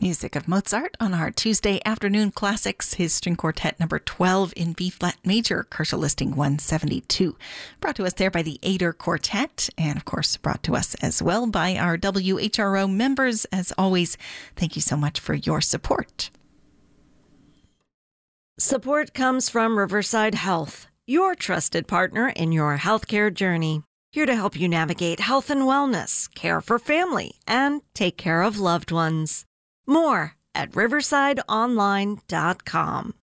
Music of Mozart on our Tuesday afternoon classics, his string quartet number 12 in B-flat major, Kershaw listing 172. Brought to us there by the Ader Quartet, and of course brought to us as well by our WHRO members. As always, thank you so much for your support. Support comes from Riverside Health, your trusted partner in your healthcare journey. Here to help you navigate health and wellness, care for family, and take care of loved ones. More at riversideonline.com.